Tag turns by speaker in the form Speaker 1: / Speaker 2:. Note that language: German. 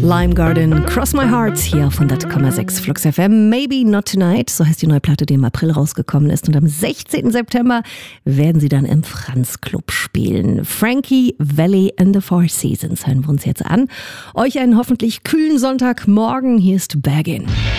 Speaker 1: Lime Garden, Cross My Heart, hier auf 100,6 Flux FM. Maybe Not Tonight, so heißt die neue Platte, die im April rausgekommen ist. Und am 16. September werden sie dann im Franz Club spielen. Frankie Valli and the Four Seasons hören wir uns jetzt an. Euch einen hoffentlich kühlen Sonntagmorgen. Hier ist Baggin.